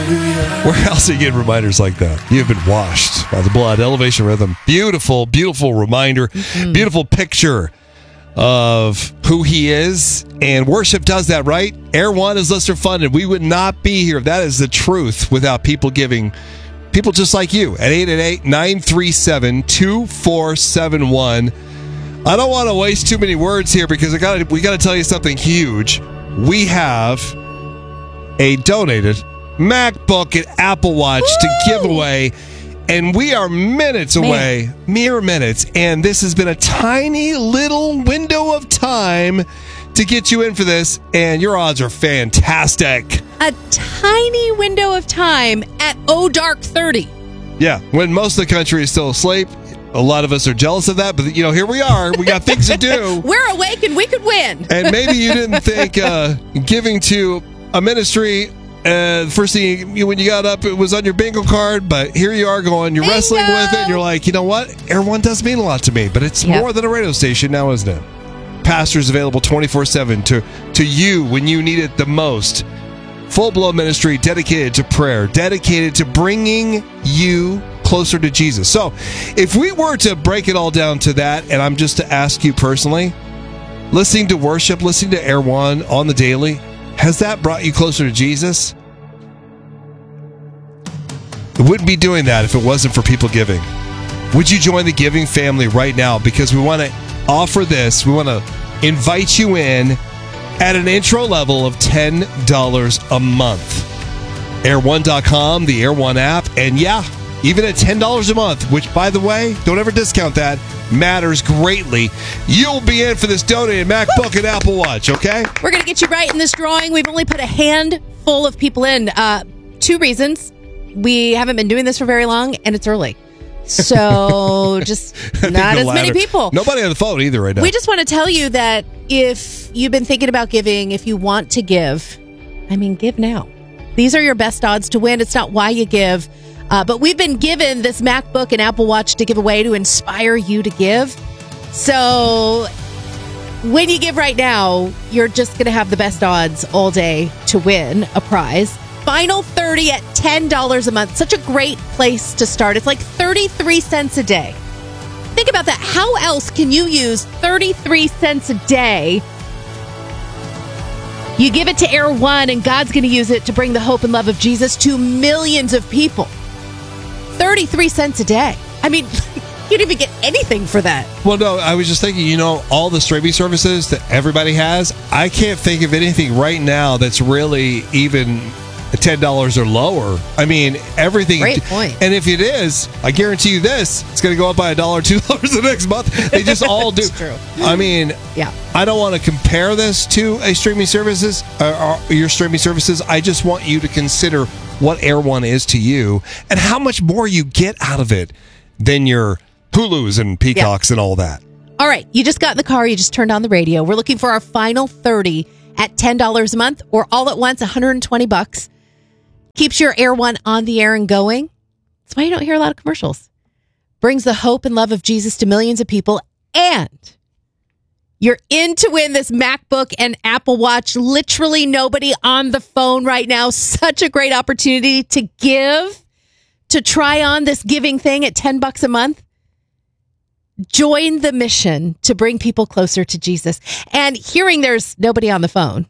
Where else are you getting reminders like that? You have been washed by the blood. Elevation Rhythm. Beautiful, beautiful reminder. Beautiful picture of who he is. And worship does that, right? Air One is listener funded. We would not be here. That is the truth without people giving. People just like you at 888-937-2471. I don't want to waste too many words here because we got to tell you something huge. We have a donated MacBook and Apple Watch to give away, and we are minutes away, mere minutes, and this has been a tiny little window of time to get you in for this, and your odds are fantastic. A tiny window of time at dark 30. Yeah, when most of the country is still asleep. A lot of us are jealous of that, but here we are. We got things to do. We're awake and we could win. And maybe you didn't think giving to a ministry, first thing when you got up, it was on your bingo card, but here you are going, you're wrestling with it, and you're like, you know what? Air One does mean a lot to me, but it's more than a radio station now, isn't it? Pastors available 24/7 to you when you need it the most. Full-blown ministry dedicated to prayer, dedicated to bringing you closer to Jesus. So, if we were to break it all down to that, and I'm just to ask you personally, listening to worship, listening to Air One on the daily, has that brought you closer to Jesus? It wouldn't be doing that if it wasn't for people giving. Would you join the giving family right now? Because we want to offer this. We want to invite you in at an intro level of $10 a month. Air1.com, the Air One app, and even at $10 a month, which, by the way, don't ever discount that, matters greatly. You'll be in for this donated MacBook and Apple Watch, okay? We're going to get you right in this drawing. We've only put a handful of people in. 2 reasons. We haven't been doing this for very long, and it's early. So, just not as many people. Nobody on the phone either right now. We just want to tell you that if you've been thinking about giving, if you want to give, give now. These are your best odds to win. It's not why you give. But we've been given this MacBook and Apple Watch to give away to inspire you to give. So when you give right now, you're just going to have the best odds all day to win a prize. Final 30 at $10 a month. Such a great place to start. It's like 33 cents a day. Think about that. How else can you use 33 cents a day? You give it to Air One, and God's going to use it to bring the hope and love of Jesus to millions of people. 33 cents a day. You don't even get anything for that. Well, no, I was just thinking, all the streaming services that everybody has, I can't think of anything right now that's really even $10 or lower. Everything. Great point. And if it is, I guarantee you this, it's going to go up by $1, $2 the next month. They just all do. It's true. I don't want to compare this to a streaming services or your streaming services. I just want you to consider what Air One is to you and how much more you get out of it than your Hulus and Peacocks and all that. All right. You just got in the car. You just turned on the radio. We're looking for our final 30 at $10 a month or all at once, $120. Keeps your Air One on the air and going. That's why you don't hear a lot of commercials. Brings the hope and love of Jesus to millions of people. And you're in to win this MacBook and Apple Watch. Literally nobody on the phone right now. Such a great opportunity to give, to try on this giving thing at $10 a month. Join the mission to bring people closer to Jesus. And hearing there's nobody on the phone,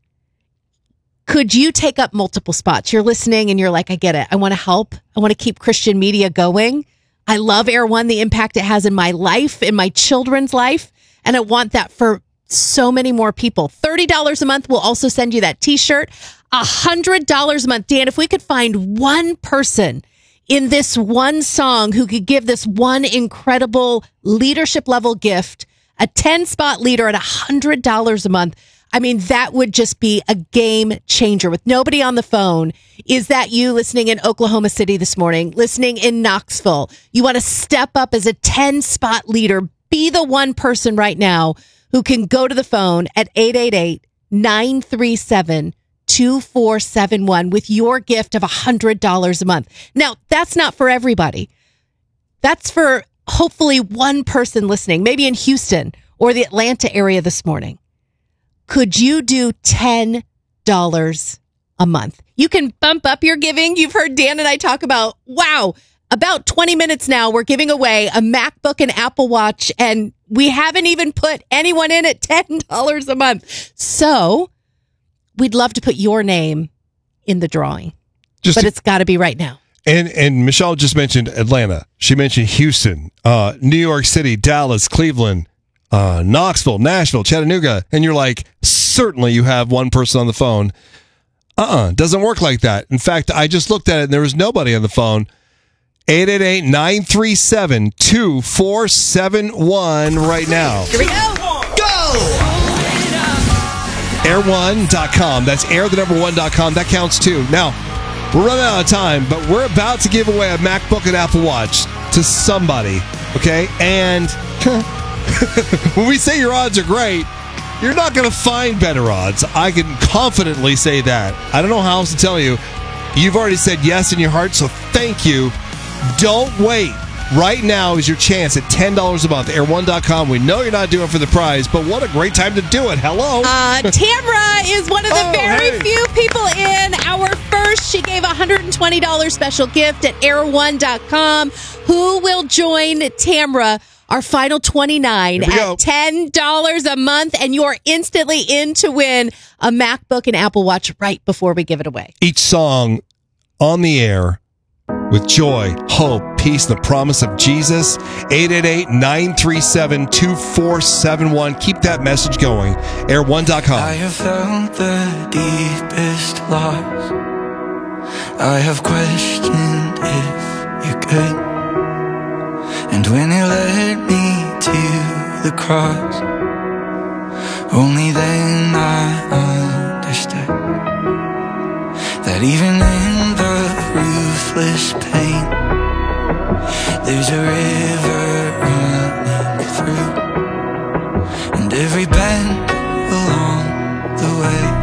could you take up multiple spots? You're listening and you're like, I get it. I want to help. I want to keep Christian media going. I love Air One, the impact it has in my life, in my children's life. And I want that for so many more people. $30 a month will also send you that t-shirt. $100 a month. Dan, if we could find one person in this one song who could give this one incredible leadership level gift, a 10-spot leader at $100 a month, that would just be a game changer with nobody on the phone. Is that you listening in Oklahoma City this morning, listening in Knoxville? You want to step up as a 10-spot leader. Be the one person right now who can go to the phone at 888-937-2471 with your gift of $100 a month. Now, that's not for everybody. That's for hopefully one person listening, maybe in Houston or the Atlanta area this morning. Could you do $10 a month. You can bump up your giving. You've heard Dan and I talk about, about 20 minutes now, we're giving away a MacBook and Apple Watch, and we haven't even put anyone in at $10 a month. So we'd love to put your name in the drawing, but it's got to be right now. And Michelle just mentioned Atlanta. She mentioned Houston, New York City, Dallas, Cleveland, Knoxville, Nashville, Chattanooga. And you're like, certainly you have one person on the phone. Doesn't work like that. In fact, I just looked at it and there was nobody on the phone. 888-937-2471 right now. Here we go. Air1.com. That's air1.com. That counts too. Now, we're running out of time, but we're about to give away a MacBook and Apple Watch to somebody, okay? And when we say your odds are great, you're not going to find better odds. I can confidently say that. I don't know how else to tell you. You've already said yes in your heart, so thank you. Don't wait. Right now is your chance at $10 a month. Air1.com. We know you're not doing it for the prize, but what a great time to do it. Hello. Tamra is one of the very few people in our first. She gave a $120 special gift at Air1.com. Who will join Tamra? Our final 29 at $10 a month, and you're instantly in to win a MacBook and Apple Watch right before we give it away. Each song on the air with joy, hope, peace, and the promise of Jesus. 888-937-2471. Keep that message going. Air1.com. I have felt the deepest loss. I have questioned if you're good. And when you led me to the cross, only then I understood that even in the ruthless pain, there's a river running through, and every bend along the way